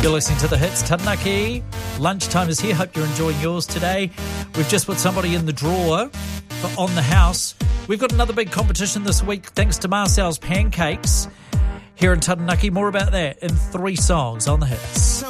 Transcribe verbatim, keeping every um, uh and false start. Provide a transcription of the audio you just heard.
You're listening to The Hits. Taranaki. Lunchtime is here. Hope you're enjoying yours today. We've just put somebody in the drawer for On the House. We've got another big competition this week thanks to Marcel's Pancakes here in Taranaki. More about that in three songs on The Hits.